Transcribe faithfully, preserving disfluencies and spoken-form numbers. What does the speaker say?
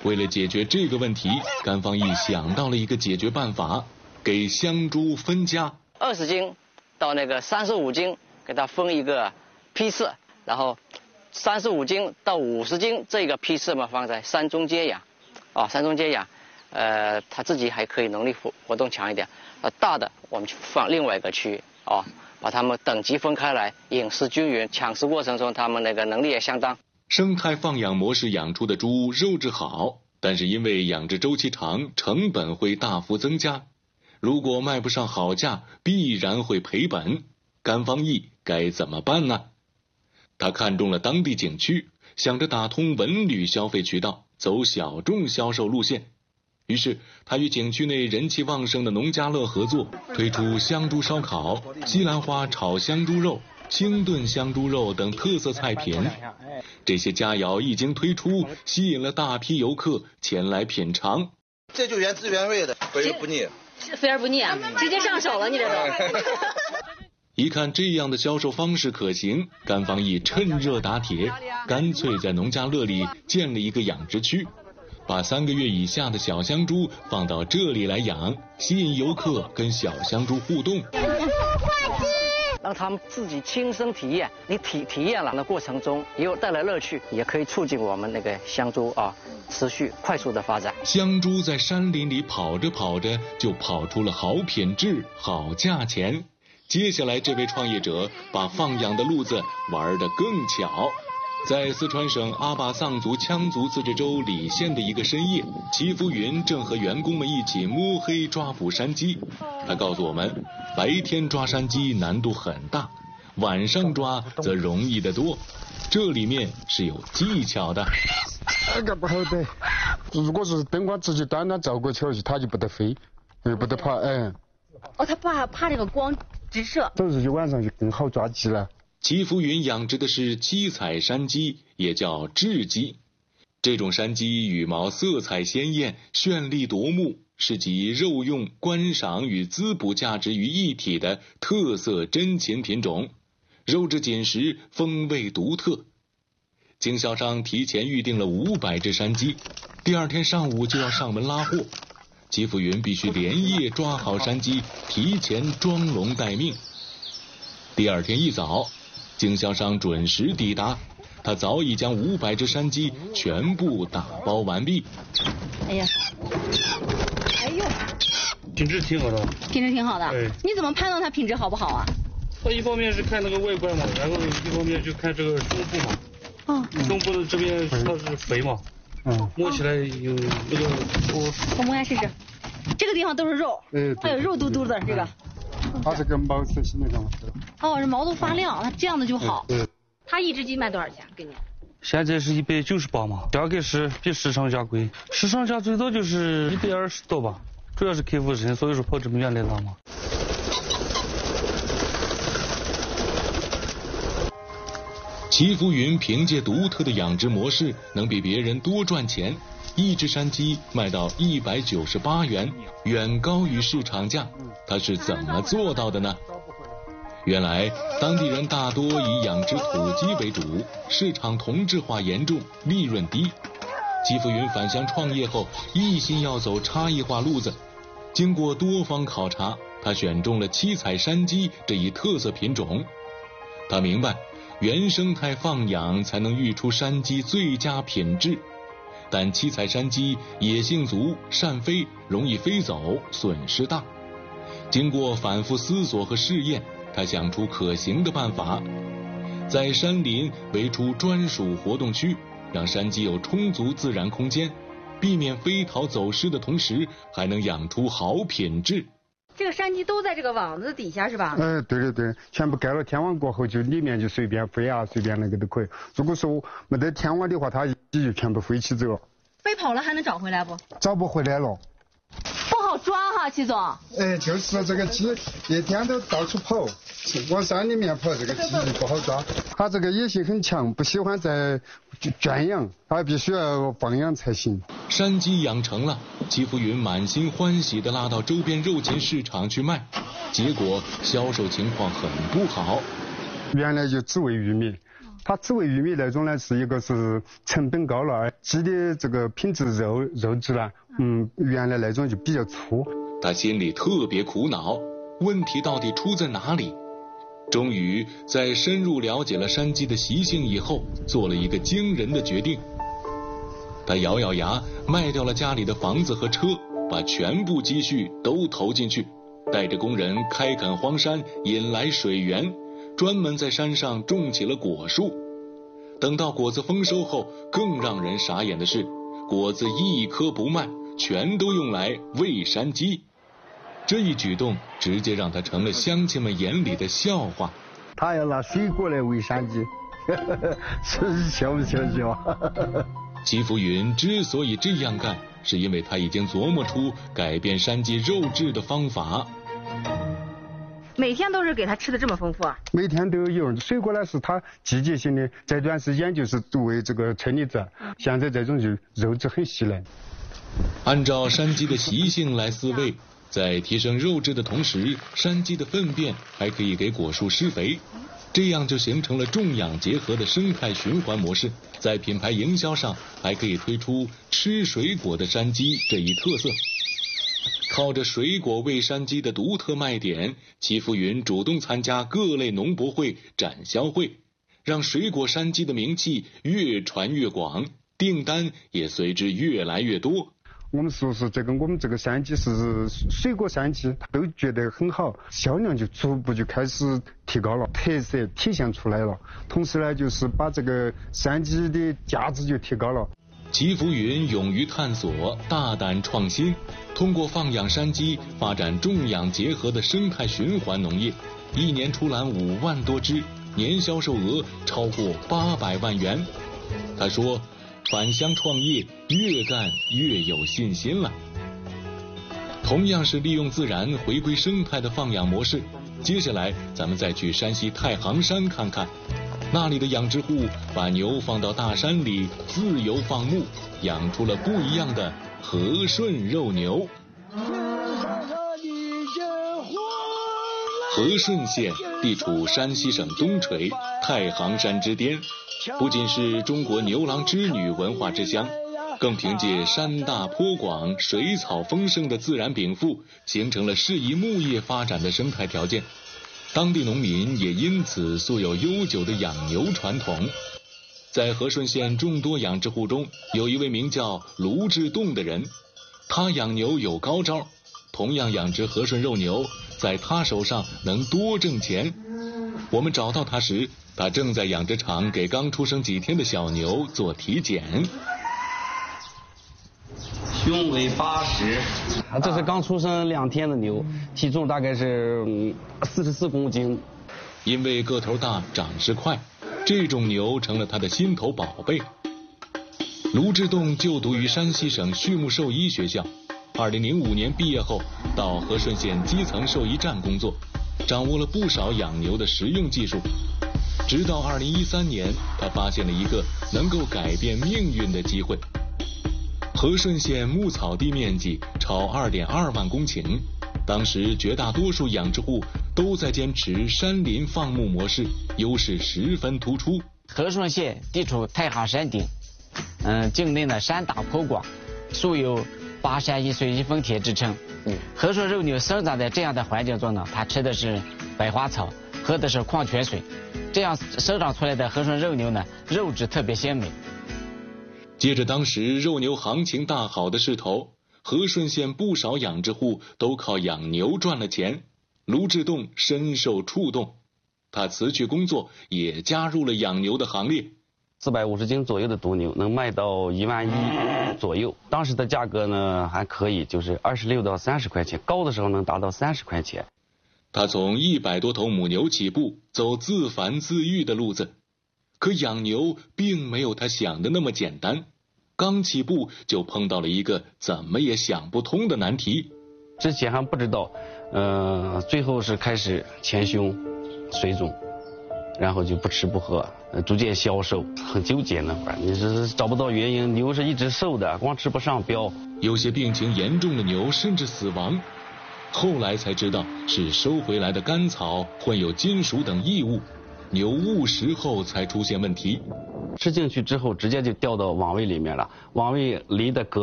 为了解决这个问题，甘方义想到了一个解决办法，给香猪分家。 二十斤到那个三十五斤，给它分一个批次，然后三十五斤到五十斤这个批次嘛放在山中间养，啊，山中间养，呃，它自己还可以能力活活动强一点。呃，大的我们去放另外一个区域，啊，把它们等级分开来，饮食均匀，抢食过程中它们那个能力也相当。 生态放养模式养出的猪肉质好，但是因为养殖周期长，成本会大幅增加。如果卖不上好价，必然会赔本。甘方义该怎么办呢？他看中了当地景区，想着打通文旅消费渠道，走小众销售路线。于是他与景区内人气旺盛的农家乐合作，推出香猪烧烤、西兰花炒香猪肉、清炖香猪肉等特色菜品。这些佳肴一经推出，吸引了大批游客前来品尝。 这就原汁原味的，肥而不腻。 肥而不腻啊，直接上手了，你这都。 一看这样的销售方式可行，甘方义趁热打铁，干脆在农家乐里建了一个养殖区，把三个月以下的小香猪放到这里来养，吸引游客跟小香猪互动， 让他们自己亲身体验。你体体验了的过程中，也有带来乐趣，也可以促进我们那个香猪啊持续快速的发展。 香猪在山林里跑着跑着，就跑出了好品质、好价钱。接下来，这位创业者把放养的路子玩得更巧。在四川省阿坝藏族羌族自治州理县的一个深夜，齐福云正和员工们一起摸黑抓捕山鸡。他告诉我们，白天抓山鸡难度很大，晚上抓则容易得多，这里面是有技巧的。 那个不好的，如果是灯光直接端端照过去，它就不得飞，也不得跑，哎。 哦，他怕怕这个光直射， 到时候晚上就更好抓鸡了。 齐福云养殖的是七彩山鸡，也叫雉鸡。这种山鸡羽毛色彩鲜艳，绚丽夺目，是集肉用、观赏与滋补价值于一体的特色珍禽品种，肉质紧实，风味独特。经销商提前预定了五百只山鸡，第二天上午就要上门拉货。齐福云必须连夜抓好山鸡，提前装笼待命。第二天一早，经销商准时抵达，他早已将五百只山鸡全部打包完毕。 哎呀，哎呦， 品质挺好的， 品质挺好的。 对， 你怎么判断它品质好不好啊？ 它一方面是看那个外观嘛，然后一方面就看这个胸部嘛。 哦， 胸部的这边它是肥嘛，嗯，摸起来有那个我我摸下试试，这个地方都是肉， 哎， 还有肉嘟嘟的这个。 它这个毛色是那种。 哦，是毛都发亮，它这样的就好。 对。 它一只鸡卖多少钱？给你？ 现在是一百九十八嘛，价格是比市场价贵，市场价最多就是一百二十多吧，主要是客户深，所以说跑这么远来拿嘛。 齐福云凭借独特的养殖模式，能比别人多赚钱。一只山鸡卖到一百九十八元，远高于市场价。他是怎么做到的呢？原来当地人大多以养殖土鸡为主，市场同质化严重，利润低。齐福云返乡创业后，一心要走差异化路子。经过多方考察，他选中了七彩山鸡这一特色品种。他明白，原生态放养才能育出山鸡最佳品质。但七彩山鸡野性足，善飞，容易飞走，损失大。经过反复思索和试验，他想出可行的办法，在山林围出专属活动区，让山鸡有充足自然空间，避免飞逃走失的同时，还能养出好品质。 这个山鸡都在这个网子底下是吧？ 哎，对对对，全部盖了天网过后，就里面就随便飞啊，随便那个都可以。如果说没得天网的话，它就全部飞起走了。 飞跑了还能找回来不？ 找不回来了。 不好抓哈，齐总。 哎，就是这个鸡一天都到处跑，往山里面跑，这个鸡就不好抓。它这个野性很强，不喜欢在圈养，它必须要放养才行。 山鸡养成了，齐福云满心欢喜地拉到周边肉禽市场去卖，结果销售情况很不好。 原来就只为玉米， 它紫味玉米那种呢，是一个是成本高了，鸡的这个品质肉肉质呢，嗯，原来那种就比较粗。 他心里特别苦恼，问题到底出在哪里？终于在深入了解了山鸡的习性以后，做了一个惊人的决定。他咬咬牙，卖掉了家里的房子和车，把全部积蓄都投进去，带着工人开垦荒山，引来水源，专门在山上种起了果树。等到果子丰收后，更让人傻眼的是，果子一颗不卖，全都用来喂山鸡。这一举动直接让他成了乡亲们眼里的笑话。 他要拿水果来喂山鸡，是笑不笑笑？ 齐福云之所以这样干，是因为他已经琢磨出改变山鸡肉质的方法。 每天都是给它吃的这么丰富啊？ 每天都有。水果呢是它季节性的，这段时间就是为这个车厘子，现在这种就肉质很细嫩。 按照山鸡的习性来饲喂，在提升肉质的同时，山鸡的粪便还可以给果树施肥，这样就形成了种养结合的生态循环模式。在品牌营销上，还可以推出吃水果的山鸡这一特色。靠着水果喂山鸡的独特卖点，齐福云主动参加各类农博会、展销会，让水果山鸡的名气越传越广，订单也随之越来越多。 我们说是这个我们这个山鸡是水果山鸡，都觉得很好，销量就逐步就开始提高了，特色体现出来了。同时呢，就是把这个山鸡的价值就提高了。 齐福云勇于探索，大胆创新，通过放养山鸡发展种养结合的生态循环农业，一年出栏五万多只，年销售额超过八百万元。他说，返乡创业越干越有信心了。同样是利用自然回归生态的放养模式，接下来咱们再去山西太行山看看，那里的养殖户把牛放到大山里自由放牧，养出了不一样的和顺肉牛。和顺县地处山西省东陲太行山之巅，不仅是中国牛郎织女文化之乡，更凭借山大坡广、水草丰盛的自然禀赋，形成了适宜牧业发展的生态条件。当地农民也因此素有悠久的养牛传统。在和顺县众多养殖户中，有一位名叫卢志栋的人，他养牛有高招，同样养殖和顺肉牛，在他手上能多挣钱。我们找到他时，他正在养殖场给刚出生几天的小牛做体检。 胸围八十，这是刚出生两天的牛，体重大概是四十四公斤。 因为个头大、长势快，这种牛成了他的心头宝贝。卢志栋就读于山西省畜牧兽医学校，二零零五年毕业后到和顺县基层兽医站工作，掌握了不少养牛的实用技术。直到二零一三年，他发现了一个能够改变命运的机会。和顺县牧草地面积超二点二万公顷，当时绝大多数养殖户都在坚持山林放牧模式，优势十分突出。 和顺县地处太行山顶，嗯，境内呢山大坡广，素有巴山一水一峰田之称。嗯，和顺肉牛生长在这样的环境中呢，它吃的是百花草，喝的是矿泉水，这样生长出来的和顺肉牛呢，肉质特别鲜美。 借着当时肉牛行情大好的势头，和顺县不少养殖户都靠养牛赚了钱。卢志栋深受触动，他辞去工作，也加入了养牛的行列。 四百五十斤左右的犊牛能卖到一万一左右，当时的价格呢还可以，就是二十六到三十块钱，高的时候能达到三十块钱。 他从一百多头母牛起步，走自繁自育的路子。可养牛并没有他想的那么简单，刚起步就碰到了一个怎么也想不通的难题。 之前还不知道，呃，最后是开始前胸水肿，然后就不吃不喝，逐渐消瘦，很纠结那会儿，你是找不到原因，牛是一直瘦的，光吃不上膘。 有些病情严重的牛甚至死亡，后来才知道是收回来的干草混有金属等异物。 牛误食后才出现问题。 吃进去之后，直接就掉到网胃里面了，网胃离的隔